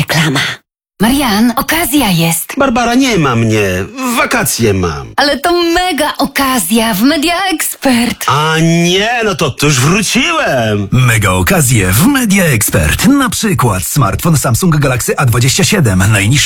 reklama. Marian, okazja jest. Barbara, nie ma mnie. Wakacje mam. Ale to mega okazja w Media Expert. A nie, no to już wróciłem. Mega okazje w Media Expert. Na przykład smartfon Samsung Galaxy A27. Najniższy